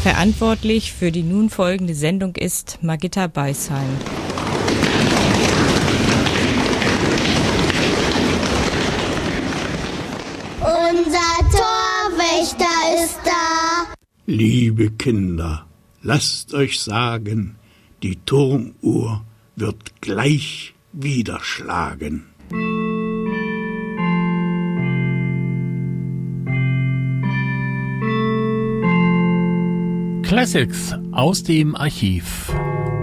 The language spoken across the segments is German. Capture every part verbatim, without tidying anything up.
Verantwortlich für die nun folgende Sendung ist Margitta Beisheim. Unser Torwächter ist da. Liebe Kinder, lasst euch sagen, die Turmuhr wird gleich wieder schlagen. Classics aus dem Archiv.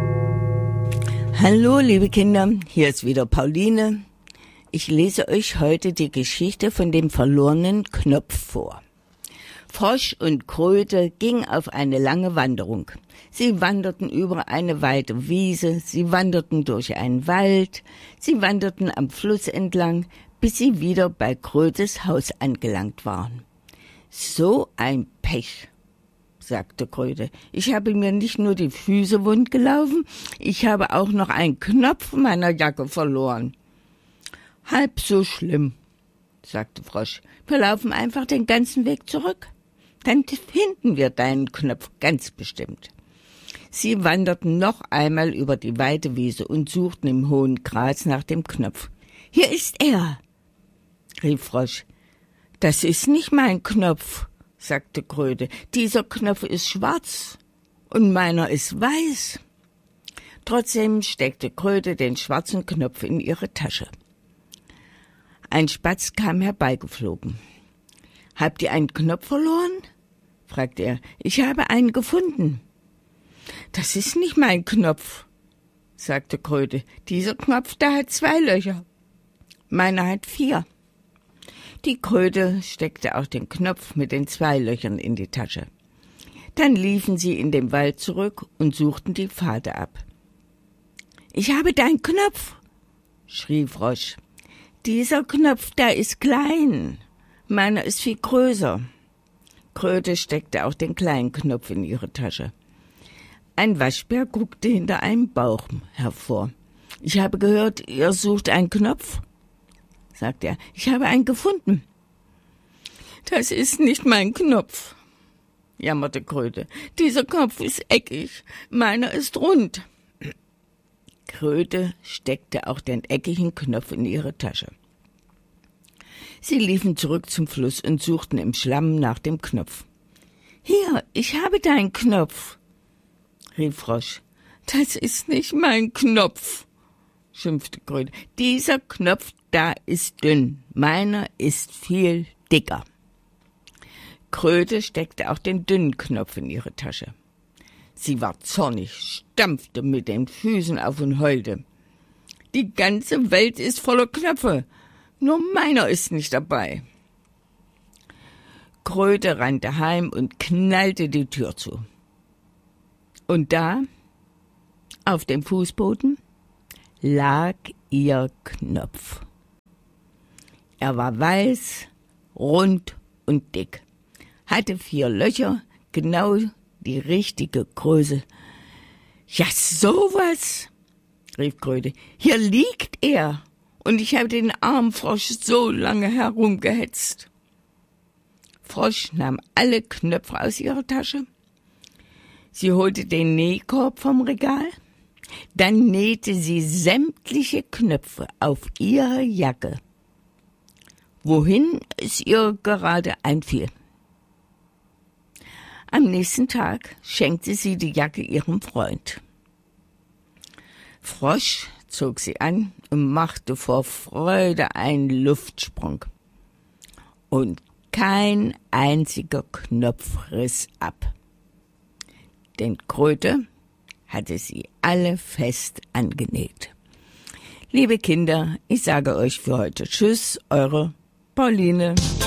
Hallo liebe Kinder, hier ist wieder Pauline. Ich lese euch heute die Geschichte von dem verlorenen Knopf vor. Frosch und Kröte gingen auf eine lange Wanderung. Sie wanderten über eine weite Wiese, sie wanderten durch einen Wald, sie wanderten am Fluss entlang, bis sie wieder bei Krötes Haus angelangt waren. So ein Pech, sagte Kröte. Ich habe mir nicht nur die Füße wund gelaufen, ich habe auch noch einen Knopf meiner Jacke verloren. Halb so schlimm, sagte Frosch. Wir laufen einfach den ganzen Weg zurück. Dann finden wir deinen Knopf ganz bestimmt. Sie wanderten noch einmal über die weite Wiese und suchten im hohen Gras nach dem Knopf. Hier ist er, rief Frosch. Das ist nicht mein Knopf, sagte Kröte. Dieser Knopf ist schwarz und meiner ist weiß. Trotzdem steckte Kröte den schwarzen Knopf in ihre Tasche. Ein Spatz kam herbeigeflogen. »Habt ihr einen Knopf verloren?« fragte er. »Ich habe einen gefunden.« »Das ist nicht mein Knopf«, sagte Kröte. »Dieser Knopf, der hat zwei Löcher. Meiner hat vier.« Die Kröte steckte auch den Knopf mit den zwei Löchern in die Tasche. Dann liefen sie in den Wald zurück und suchten die Pfade ab. »Ich habe deinen Knopf«, schrie Frosch. »Dieser Knopf, der ist klein. Meiner ist viel größer.« Kröte steckte auch den kleinen Knopf in ihre Tasche. Ein Waschbär guckte hinter einem Baum hervor. »Ich habe gehört, ihr sucht einen Knopf«, sagte er. »Ich habe einen gefunden.« »Das ist nicht mein Knopf«, jammerte Kröte. »Dieser Knopf ist eckig, meiner ist rund.« Kröte steckte auch den eckigen Knopf in ihre Tasche. Sie liefen zurück zum Fluss und suchten im Schlamm nach dem Knopf. »Hier, ich habe deinen Knopf«, rief Frosch. »Das ist nicht mein Knopf«, schimpfte Kröte. »Dieser Knopf da ist dünn, meiner ist viel dicker.« Kröte steckte auch den dünnen Knopf in ihre Tasche. Sie war zornig, stampfte mit den Füßen auf und heulte. »Die ganze Welt ist voller Knöpfe, nur meiner ist nicht dabei.« Kröte rannte heim und knallte die Tür zu. Und da, auf dem Fußboden, lag ihr Knopf. Er war weiß, rund und dick, hatte vier Löcher, genau die richtige Größe. »Ja, sowas«, rief Kröte. »Hier liegt er, und ich habe den armen Frosch so lange herumgehetzt.« Frosch nahm alle Knöpfe aus ihrer Tasche. Sie holte den Nähkorb vom Regal. Dann nähte sie sämtliche Knöpfe auf ihre Jacke, wohin es ihr gerade einfiel. Am nächsten Tag schenkte sie die Jacke ihrem Freund. Frosch zog sie an und machte vor Freude einen Luftsprung. Und kein einziger Knopf riss ab. Denn Kröte hatte sie alle fest angenäht. Liebe Kinder, ich sage euch für heute Tschüss, eure Pauline.